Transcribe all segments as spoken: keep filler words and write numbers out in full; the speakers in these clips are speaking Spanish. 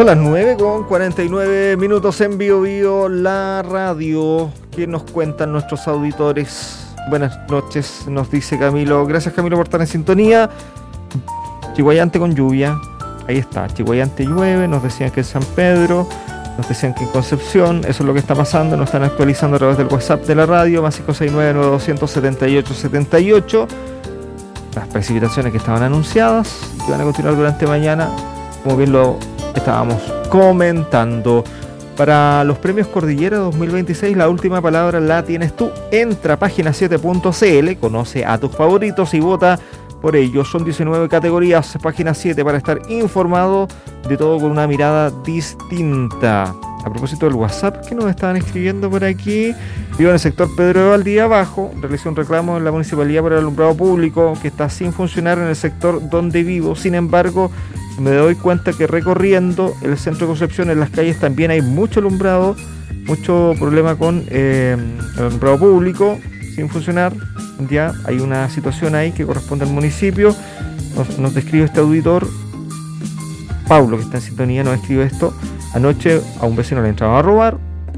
Son las nueve con cuarenta y nueve minutos en Bio Bio, la radio. ¿Qué nos cuentan nuestros auditores? Buenas noches, nos dice Camilo. Gracias, Camilo, por estar en sintonía. Chihuayante con lluvia. Ahí está, Chihuayante llueve. Nos decían que en San Pedro, nos decían que en Concepción. Eso es lo que está pasando. Nos están actualizando a través del WhatsApp de la radio, más cinco seis nueve, nueve dos cero, siete ocho siete ocho. Las precipitaciones que estaban anunciadas, que van a continuar durante mañana, como bien lo estábamos comentando. Para los premios Cordillera dos mil veintiséis, la última palabra la tienes tú. Entra a página siete punto c l, conoce a tus favoritos y vota por ellos. Son diecinueve categorías, página siete, para estar informado de todo con una mirada distinta. A propósito del WhatsApp que nos estaban escribiendo por aquí, vivo en el sector Pedro de Valdivia Abajo, realicé un reclamo en la municipalidad por el alumbrado público que está sin funcionar en el sector donde vivo. Sin embargo, me doy cuenta que recorriendo el centro de Concepción, en las calles también hay mucho alumbrado, mucho problema con eh, el alumbrado público sin funcionar. Ya hay una situación ahí que corresponde al municipio. Nos, nos describe este auditor, Pablo, que está en sintonía, nos escribe esto. Anoche a un vecino le entraban a robar,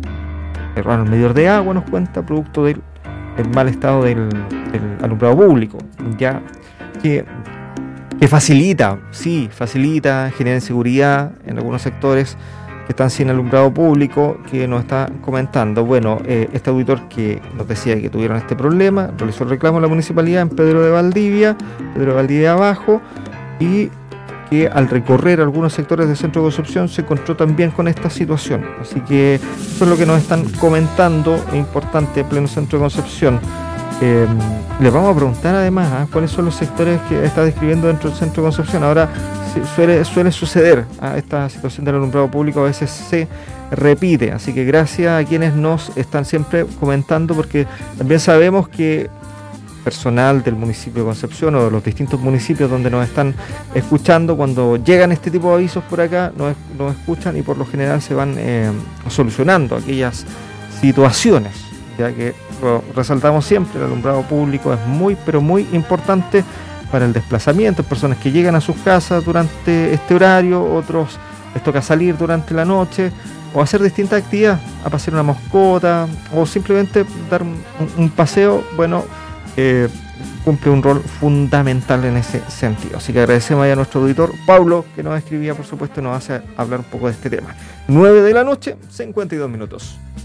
le robaron el medidor de agua, nos cuenta, producto del, del mal estado del, del alumbrado público. Ya que, que facilita, sí, facilita, genera inseguridad en algunos sectores que están sin alumbrado público, que nos está comentando. Bueno, eh, este auditor que nos decía que tuvieron este problema, realizó el reclamo a la municipalidad en Pedro de Valdivia, Pedro de Valdivia Abajo, y que al recorrer algunos sectores del centro de Concepción se encontró también con esta situación. Así que eso es lo que nos están comentando, es importante, en pleno centro de Concepción. Eh, les vamos a preguntar además ¿eh? cuáles son los sectores que está describiendo dentro del centro de Concepción. Ahora suele, suele suceder ¿eh? esta situación del alumbrado público, a veces se repite, así que gracias a quienes nos están siempre comentando, porque también sabemos que personal del municipio de Concepción o de los distintos municipios donde nos están escuchando, cuando llegan este tipo de avisos por acá, nos, nos escuchan y por lo general se van eh, solucionando aquellas situaciones, ya que lo resaltamos siempre, el alumbrado público es muy pero muy importante para el desplazamiento, personas que llegan a sus casas durante este horario, otros les toca salir durante la noche o hacer distintas actividades, a pasear una mascota o simplemente dar un, un paseo. Bueno, Eh, cumple un rol fundamental en ese sentido. Así que agradecemos a nuestro auditor Pablo, que nos escribía, por supuesto, nos hace hablar un poco de este tema. nueve de la noche, cincuenta y dos minutos.